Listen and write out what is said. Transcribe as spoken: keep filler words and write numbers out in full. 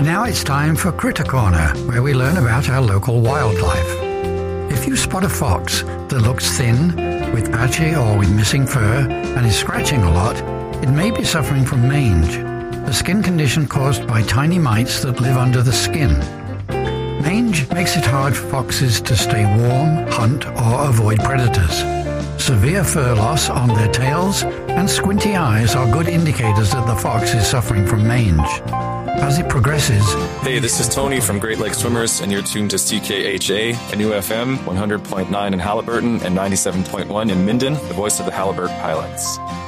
And now it's time for Critter Corner, where we learn about our local wildlife. If you spot a fox that looks thin, with patchy or with missing fur, and is scratching a lot, it may be suffering from mange, a skin condition caused by tiny mites that live under the skin. Mange makes it hard for foxes to stay warm, hunt, or avoid predators. Severe fur loss on their tails and squinty eyes are good indicators that the fox is suffering from mange. As it progresses... Hey, this is Tony from Great Lakes Swimmers, and you're tuned to C K H A, Canoe F M, one hundred point nine in Halliburton and ninety-seven point one in Minden, the voice of the Halliburton Pilots.